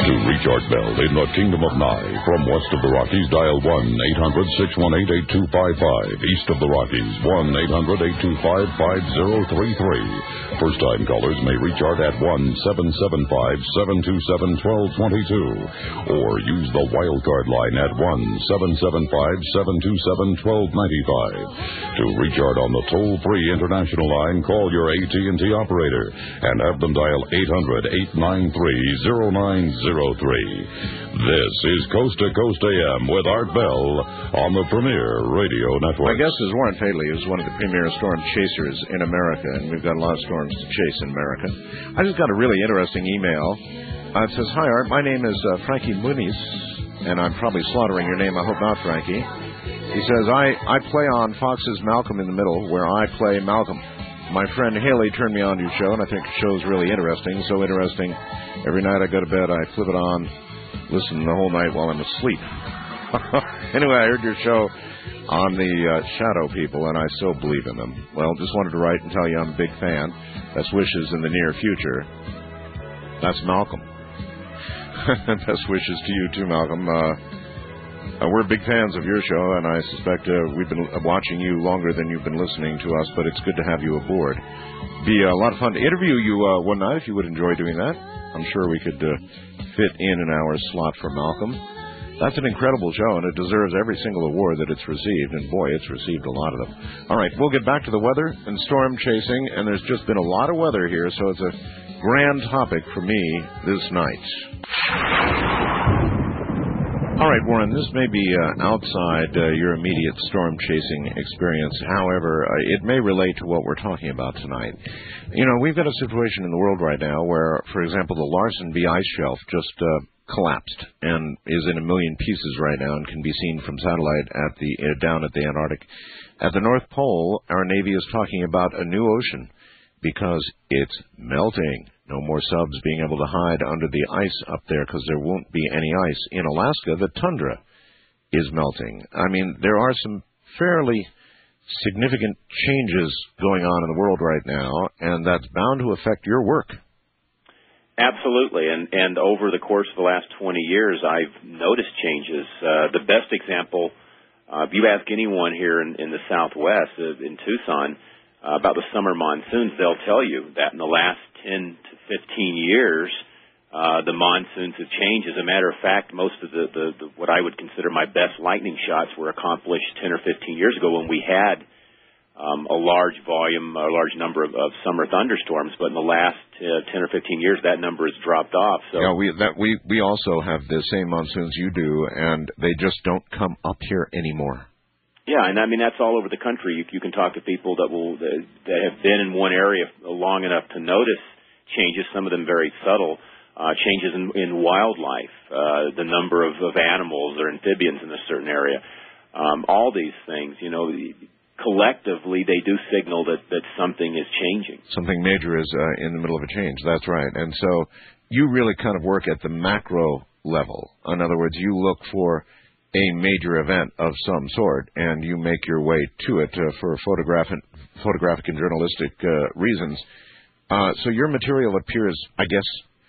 To reach Art Bell in the Kingdom of Nye, from west of the Rockies, dial 1-800-618-8255. East of the Rockies, 1-800-825-5033. First-time callers may reach Art at 1-775-727-1222. Or use the wildcard line at 1-775-727-1295. To reach Art on the toll-free international line, call your AT&T operator and have them dial 800-893-0903. This is Coast to Coast AM with Art Bell on the Premier Radio Network. My guest is Warren Fadley, who's one of the premier storm chasers in America, and we've got a lot of storms to chase in America. I just got a really interesting email. It says, "Hi, Art. My name is Frankie Muniz, and I'm probably slaughtering your name. I hope not, Frankie." He says, I play on Fox's Malcolm in the Middle, where I play Malcolm. My friend Haley turned me on to your show, and I think the show's really interesting. So interesting. Every night I go to bed, I flip it on, listen the whole night while I'm asleep. Anyway, I heard your show on the Shadow People, and I so believe in them. Well, just wanted to write and tell you I'm a big fan. Best wishes in the near future. That's Malcolm. Best wishes to you, too, Malcolm. We're big fans of your show, and I suspect we've been watching you longer than you've been listening to us, but it's good to have you aboard. Be a lot of fun to interview you one night if you would enjoy doing that. I'm sure we could fit in an hour's slot for Malcolm. That's an incredible show, and it deserves every single award that it's received, and boy, it's received a lot of them. All right, we'll get back to the weather and storm chasing, and there's just been a lot of weather here, so it's a grand topic for me this night. All right, Warren, this may be outside your immediate storm-chasing experience. However, it may relate to what we're talking about tonight. You know, we've got a situation in the world right now where, for example, the Larsen B ice shelf just collapsed and is in a million pieces right now and can be seen from satellite down at the Antarctic. At the North Pole, our Navy is talking about a new ocean because it's melting. No more subs being able to hide under the ice up there because there won't be any ice. In Alaska, the tundra is melting. I mean, there are some fairly significant changes going on in the world right now, and that's bound to affect your work. Absolutely, and over the course of the last 20 years, I've noticed changes. The best example, if you ask anyone here in the Southwest, in Tucson, about the summer monsoons, they'll tell you that in the last 10 to 15 years, the monsoons have changed. As a matter of fact, most of the what I would consider my best lightning shots were accomplished 10 or 15 years ago when we had a large number of summer thunderstorms. But in the last 10 or 15 years, that number has dropped off. So yeah, we also have the same monsoons you do, and they just don't come up here anymore. Yeah, and I mean that's all over the country. You can talk to people that have been in one area long enough to notice changes. Some of them very subtle changes in wildlife, the number of animals or amphibians in a certain area. All these things, you know, collectively they do signal that something is changing. Something major is in the middle of a change. That's right. And so you really kind of work at the macro level. In other words, you look for a major event of some sort, and you make your way to it for photographic and journalistic reasons. So your material appears, I guess,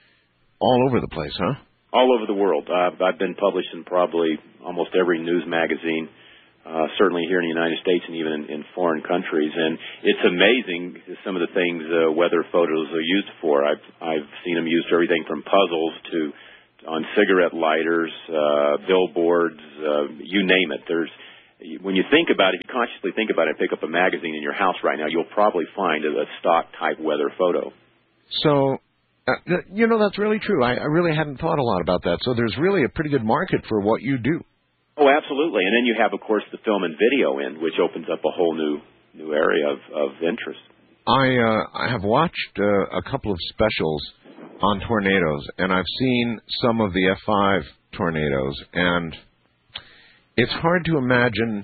all over the place, huh? All over the world. I've been published in probably almost every news magazine, certainly here in the United States and even in foreign countries. And it's amazing some of the things weather photos are used for. I've seen them used for everything from puzzles to on cigarette lighters, billboards, you name it. When you think about it, if you consciously think about it, pick up a magazine in your house right now, you'll probably find a stock-type weather photo. So, you know, that's really true. I really hadn't thought a lot about that. So there's really a pretty good market for what you do. Oh, absolutely. And then you have, of course, the film and video end, which opens up a whole new area of interest. I have watched a couple of specials on tornadoes, and I've seen some of the F5 tornadoes, and it's hard to imagine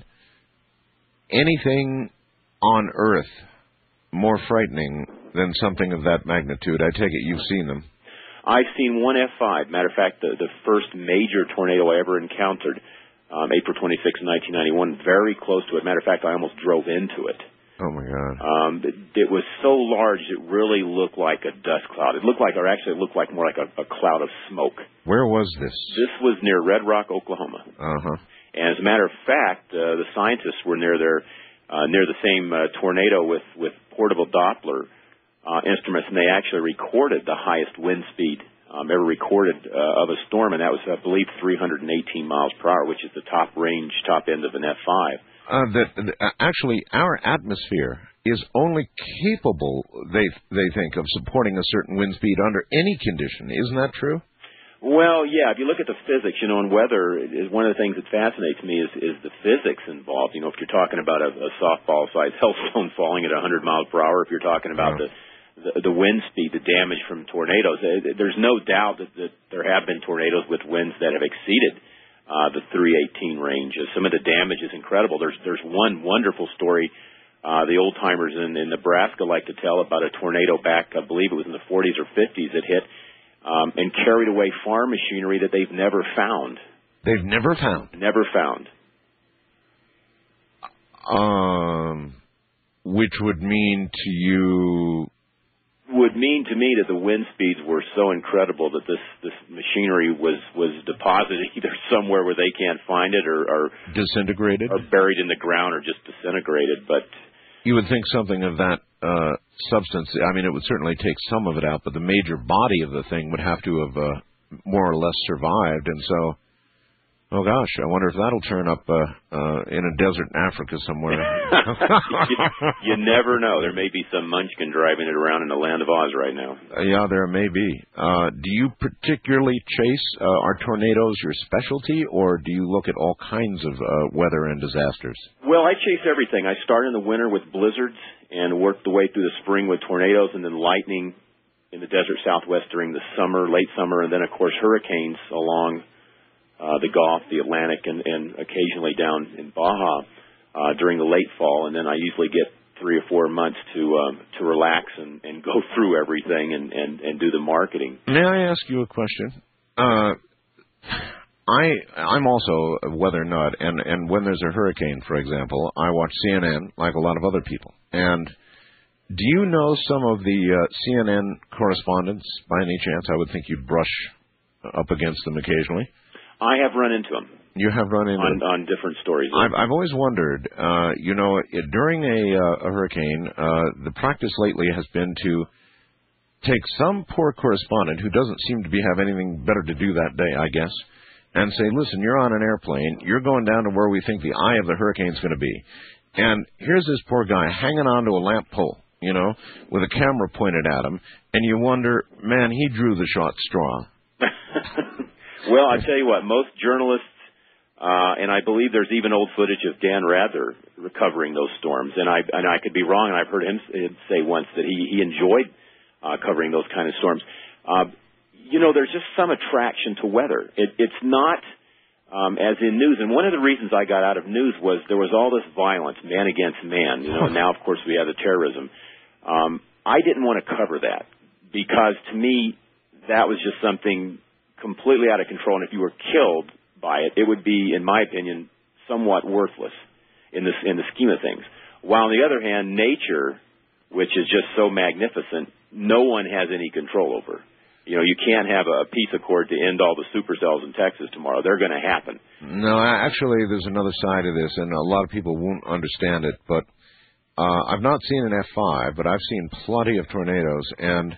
anything on Earth more frightening than something of that magnitude. I take it you've seen them. I've seen one F5. Matter of fact, the first major tornado I ever encountered, April 26, 1991, very close to it. Matter of fact, I almost drove into it. Oh, my God. It was so large it really looked like a dust cloud. It looked like more like a cloud of smoke. Where was this? This was near Red Rock, Oklahoma. Uh-huh. And as a matter of fact, the scientists were near the same tornado with portable Doppler instruments, and they actually recorded the highest wind speed ever recorded of a storm, and that was, I believe, 318 miles per hour, which is the top end of an F5. Actually, our atmosphere is only capable, they think, of supporting a certain wind speed under any condition. Isn't that true? Well, yeah. If you look at the physics, in weather, one of the things that fascinates me is the physics involved. If you're talking about a softball-sized hailstone falling at 100 miles per hour, if you're talking about the wind speed, the damage from tornadoes, there's no doubt that there have been tornadoes with winds that have exceeded the 318 range. Some of the damage is incredible. There's one wonderful story the old-timers in Nebraska like to tell about a tornado back, I believe it was in the 40s or 50s, that hit and carried away farm machinery that they've never found. They've never found? Never found. Which would mean to you... Would mean to me that the wind speeds were so incredible that this machinery was deposited either somewhere where they can't find it or disintegrated, or buried in the ground, or just disintegrated. But you would think something of that substance. I mean, it would certainly take some of it out, but the major body of the thing would have to have more or less survived. And so, oh gosh, I wonder if that'll turn up in a desert in Africa somewhere. you never know. There may be some munchkin driving it around in the land of Oz right now. Yeah, there may be. Do you particularly chase, are tornadoes your specialty, or do you look at all kinds of weather and disasters? Well, I chase everything. I start in the winter with blizzards and work the way through the spring with tornadoes, and then lightning in the desert Southwest during the summer, late summer, and then, of course, hurricanes along the Gulf, the Atlantic, and occasionally down in Baja during the late fall. And then I usually get 3 or 4 months to relax and go through everything and do the marketing. May I ask you a question? I'm also a weather nut, and when there's a hurricane, for example, I watch CNN like a lot of other people. And do you know some of the CNN correspondents by any chance? I would think you'd brush up against them occasionally. I have run into them. You have run into them? On different stories. I've always wondered, during a hurricane, the practice lately has been to take some poor correspondent who doesn't seem to have anything better to do that day, I guess, and say, listen, you're on an airplane, you're going down to where we think the eye of the hurricane's going to be. And here's this poor guy hanging onto a lamp pole, with a camera pointed at him, and you wonder, man, he drew the short straw. Well, I tell you what, most journalists, and I believe there's even old footage of Dan Rather recovering those storms, and I could be wrong, and I've heard him say once that he enjoyed covering those kind of storms. There's just some attraction to weather. It's not as in news, and one of the reasons I got out of news was there was all this violence, man against man, and now, of course, we have the terrorism. I didn't want to cover that because, to me, that was just something completely out of control, and if you were killed by it, it would be, in my opinion, somewhat worthless in the scheme of things. While on the other hand, nature, which is just so magnificent, no one has any control over. You can't have a peace accord to end all the supercells in Texas tomorrow. They're going to happen. No, actually, there's another side of this, and a lot of people won't understand it, but I've not seen an F5, but I've seen plenty of tornadoes, and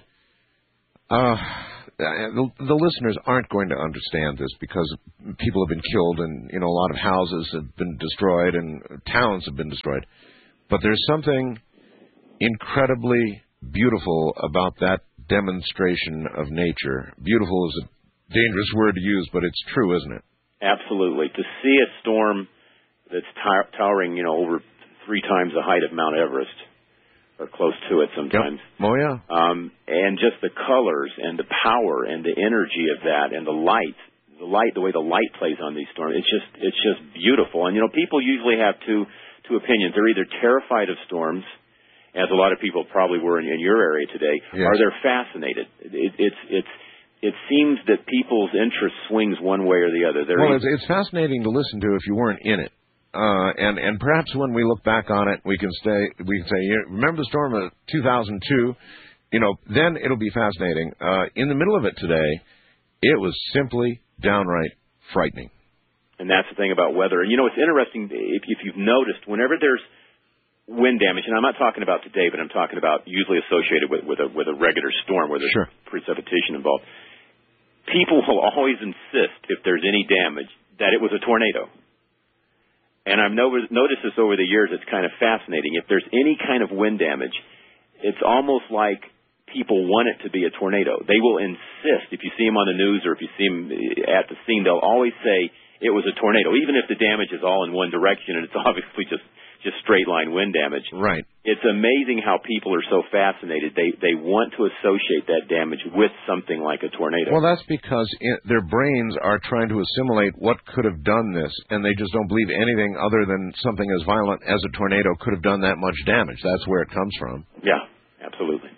the listeners aren't going to understand this because people have been killed and, a lot of houses have been destroyed and towns have been destroyed. But there's something incredibly beautiful about that demonstration of nature. Beautiful is a dangerous word to use, but it's true, isn't it? Absolutely. To see a storm that's towering, over 3 times the height of Mount Everest, or close to it sometimes. Yep. Oh, yeah. And just the colors and the power and the energy of that and the way the light plays on these storms, it's just beautiful. And, people usually have two opinions. They're either terrified of storms, as a lot of people probably were in your area today, yes, or they're fascinated. It seems that people's interest swings one way or the other. It's fascinating to listen to if you weren't in it. And perhaps when we look back on it, we can say, remember the storm of 2002? Then it'll be fascinating. In the middle of it today, It was simply downright frightening. And that's the thing about weather. And, it's interesting, if you've noticed, whenever there's wind damage, and I'm not talking about today, but I'm talking about usually associated with a regular storm where there's precipitation involved, people will always insist, if there's any damage, that it was a tornado. And I've noticed this over the years. It's kind of fascinating. If there's any kind of wind damage, it's almost like people want it to be a tornado. They will insist. If you see them on the news or if you see them at the scene, they'll always say it was a tornado, even if the damage is all in one direction and it's obviously just straight line wind damage. Right. It's amazing how people are so fascinated. They want to associate that damage with something like a tornado. Well, that's because their brains are trying to assimilate what could have done this, and they just don't believe anything other than something as violent as a tornado could have done that much damage. That's where it comes from. Yeah, absolutely.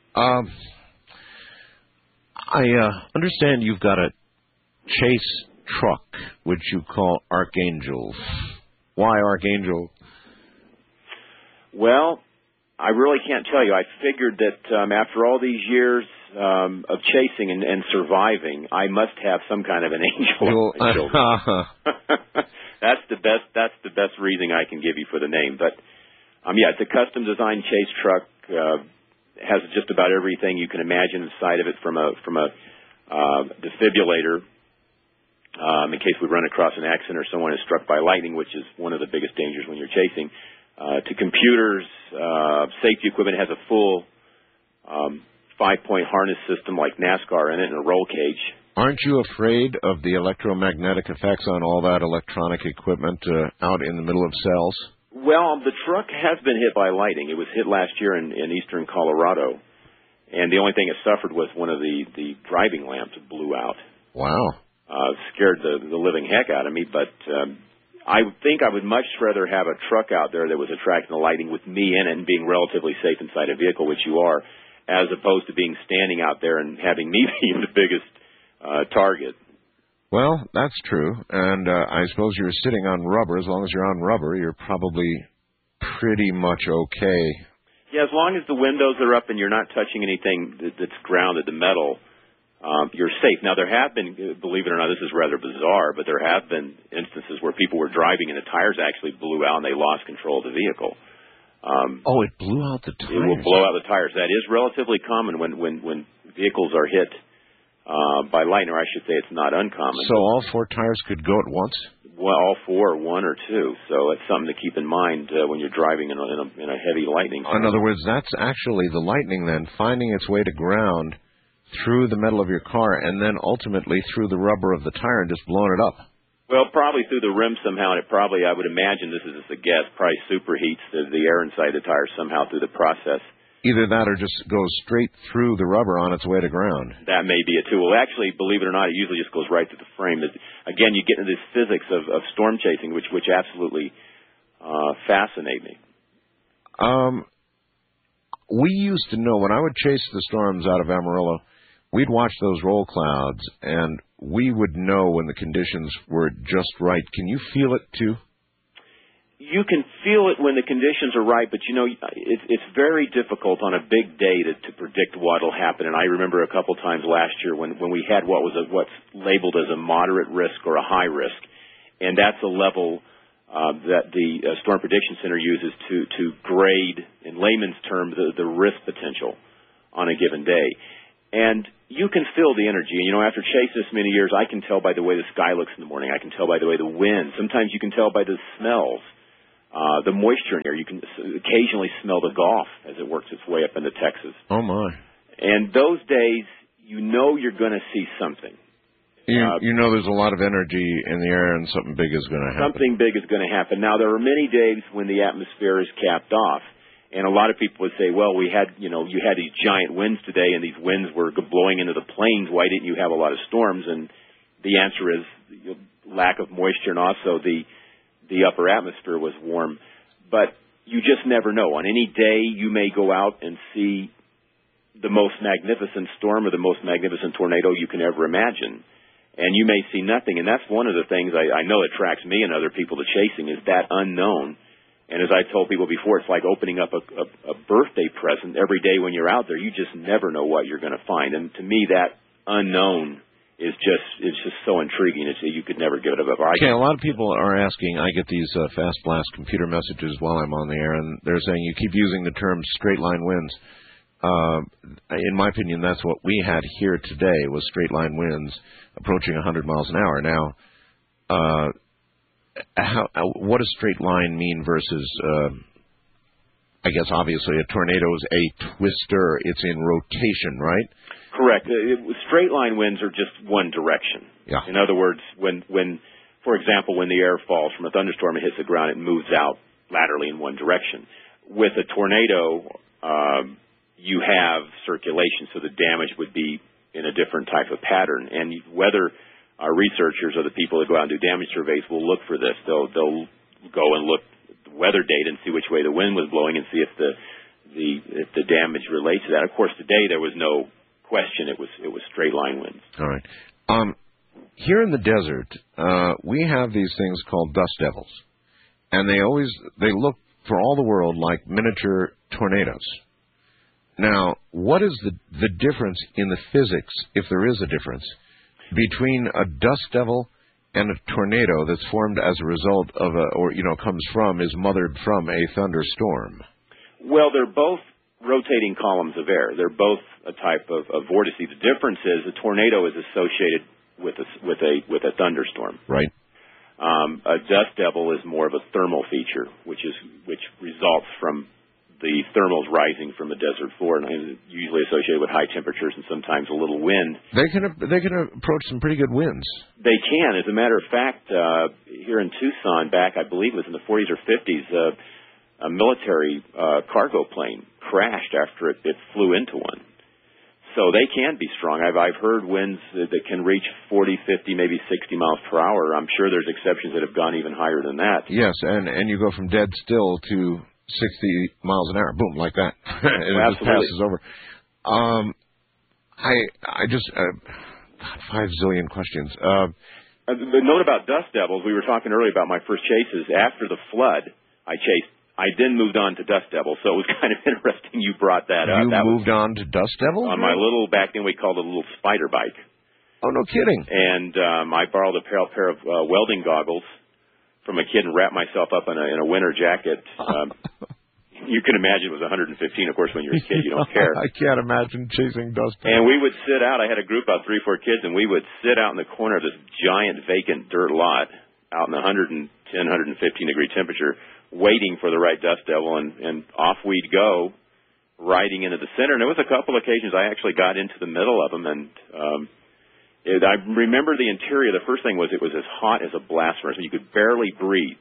I understand you've got a chase truck, which you call Archangel. Why Archangel? Well, I really can't tell you. I figured that after all these years of chasing and surviving, I must have some kind of an angel. That's the best reason I can give you for the name. But yeah, it's a custom designed chase truck. Has just about everything you can imagine inside of it, from a defibrillator in case we run across an accident or someone is struck by lightning, which is one of the biggest dangers when you're chasing. To computers, safety equipment. Has a full 5-point harness system like NASCAR in it, and a roll cage. Aren't you afraid of the electromagnetic effects on all that electronic equipment out in the middle of cells? Well, the truck has been hit by lightning. It was hit last year in eastern Colorado, and the only thing it suffered was one of the driving lamps blew out. Wow. Scared the living heck out of me, but I think I would much rather have a truck out there that was attracting the lightning with me in it and being relatively safe inside a vehicle, which you are, as opposed to being standing out there and having me be the biggest target. Well, that's true, and I suppose you're sitting on rubber. As long as you're on rubber, you're probably pretty much okay. Yeah, as long as the windows are up and you're not touching anything that's grounded, the metal, you're safe. Now, there have been, believe it or not, this is rather bizarre, but there have been instances where people were driving and the tires actually blew out and they lost control of the vehicle. It blew out the tires? It will blow out the tires. That is relatively common when vehicles are hit by lightning, or I should say it's not uncommon. So all four tires could go at once? Well, all four, one or two. So it's something to keep in mind when you're driving in a heavy lightning storm. In other words, that's actually the lightning then finding its way to ground through the metal of your car and then ultimately through the rubber of the tire and just blowing it up. Well, probably through the rim somehow, and it probably, I would imagine, this is just a guess, probably superheats the air inside the tire somehow through the process. Either that or just goes straight through the rubber on its way to ground. That may be it, too. Well, actually, believe it or not, it usually just goes right through the frame. Again, you get into this physics of storm chasing, which absolutely fascinate me. We used to know, when I would chase the storms out of Amarillo, we'd watch those roll clouds, and we would know when the conditions were just right. Can you feel it, too? You can feel it when the conditions are right, but, it's very difficult on a big day to predict what will happen. And I remember a couple times last year when we had what's labeled as a moderate risk or a high risk, and that's a level that the Storm Prediction Center uses to grade, in layman's terms, the risk potential on a given day. And you can feel the energy. And, after chase this many years, I can tell by the way the sky looks in the morning. I can tell by the way the wind. Sometimes you can tell by the smells. The moisture in here. You can occasionally smell the Gulf as it works its way up into Texas. Oh, my. And those days, you're going to see something. There's a lot of energy in the air and something big is going to happen. Something big is going to happen. Now, there are many days when the atmosphere is capped off. And a lot of people would say, well, you had these giant winds today, and these winds were blowing into the plains. Why didn't you have a lot of storms? And the answer is lack of moisture, and also the upper atmosphere was warm. But you just never know. On any day, you may go out and see the most magnificent storm or the most magnificent tornado you can ever imagine. And you may see nothing. And that's one of the things I know attracts me and other people to chasing, is that unknown. And as I told people before, it's like opening up a birthday present every day when you're out there. You just never know what you're going to find. And to me, that unknown it's just so intriguing. You could never give it up. Okay, a lot of people are asking. I get these fast blast computer messages while I'm on the air, and they're saying you keep using the term straight line winds. In my opinion, that's what we had here today was straight line winds approaching 100 miles an hour. Now, what does straight line mean versus? I guess obviously a tornado is a twister. It's in rotation, right? Correct. Straight line winds are just one direction. Yeah. In other words, when, for example, when the air falls from a thunderstorm and hits the ground, it moves out laterally in one direction. With a tornado, you have circulation, so the damage would be in a different type of pattern. And weather researchers or the people that go out and do damage surveys will look for this. They'll go and look at the weather data and see which way the wind was blowing and see if the damage relates to that. Of course, today there was no question. It was straight line winds. All right. Here in the desert, we have these things called dust devils, and they look for all the world like miniature tornadoes. Now, what is the difference in the physics, if there is a difference, between a dust devil and a tornado that's formed as a result of is mothered from a thunderstorm? Well, they're both rotating columns of air. They're both a type of vortice. The difference is a tornado is associated with a thunderstorm. Right. A dust devil is more of a thermal feature, which results from the thermals rising from the desert floor, and is usually associated with high temperatures and sometimes a little wind. They can approach some pretty good winds. They can. As a matter of fact, here in Tucson, back I believe it was in the 40s or 50s, a military cargo plane crashed after it flew into one. So they can be strong. I've heard winds that can reach 40, 50, maybe 60 miles per hour. I'm sure there's exceptions that have gone even higher than that. Yes, and you go from dead still to 60 miles an hour, boom, like that. And it just passes over. I just 5 zillion questions. The note about dust devils, we were talking earlier about my first chases. After the flood, I then moved on to dust devils, so it was kind of interesting you brought that up. You moved on to dust devils? On my little, back then we called it a little spider bike. Oh, no kidding. And I borrowed a pair of welding goggles from a kid and wrapped myself up in a winter jacket. You can imagine it was 115. Of course, when you're a kid, you don't care. I can't imagine chasing dust devils. And we would sit out. I had a group of 3 or 4 kids, and we would sit out in the corner of this giant vacant dirt lot out in the 110, 115-degree temperature, waiting for the right dust devil, and off we'd go, riding into the center. And there was a couple occasions I actually got into the middle of them, and I remember the interior. The first thing was it was as hot as a blast furnace. You could barely breathe.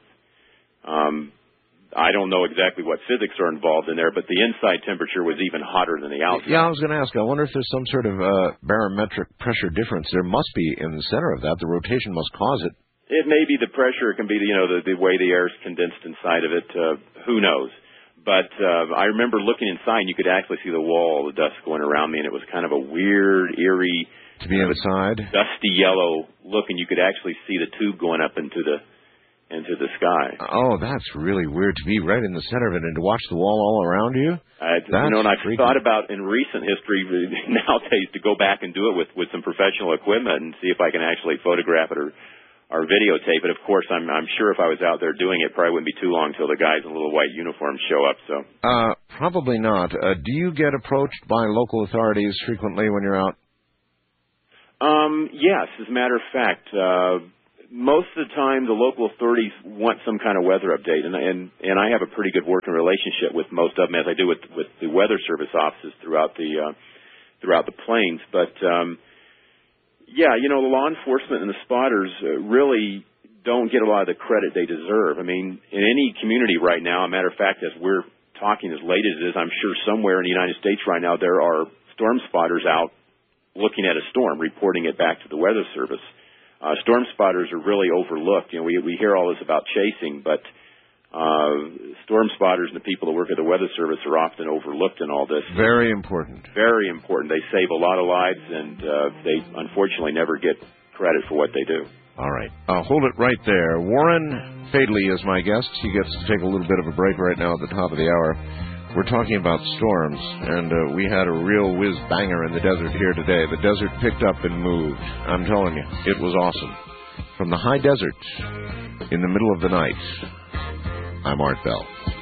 I don't know exactly what physics are involved in there, but the inside temperature was even hotter than the outside. Yeah, I was going to ask. I wonder if there's some sort of barometric pressure difference. There must be in the center of that. The rotation must cause it. It may be the pressure. It can be the way the air is condensed inside of it. Who knows? But I remember looking inside, and you could actually see the wall, the dust going around me, and it was kind of a weird, eerie, to be inside, dusty yellow look, and you could actually see the tube going up into the sky. Oh, that's really weird to be right in the center of it and to watch the wall all around you. And I've thought about in recent history nowadays to go back and do it with some professional equipment and see if I can actually photograph it or videotape it. Of course, I'm sure if I was out there doing it, probably wouldn't be too long until the guys in little white uniforms show up. So probably not. Do you get approached by local authorities frequently when you're out? Yes, as a matter of fact. Most of the time, the local authorities want some kind of weather update, and I have a pretty good working relationship with most of them, as I do with the Weather Service offices throughout the plains. But the law enforcement and the spotters really don't get a lot of the credit they deserve. I mean, in any community right now, a matter of fact, as we're talking as late as it is, I'm sure somewhere in the United States right now there are storm spotters out looking at a storm, reporting it back to the Weather Service. Storm spotters are really overlooked. We hear all this about chasing, but storm spotters and the people that work at the Weather Service are often overlooked in all this. Very important. Very important. They save a lot of lives, and they unfortunately never get credit for what they do. All right. Hold it right there. Warren Fadley is my guest. He gets to take a little bit of a break right now at the top of the hour. We're talking about storms, and we had a real whiz-banger in the desert here today. The desert picked up and moved. I'm telling you, it was awesome. From the high desert, in the middle of the night, I'm Art Bell.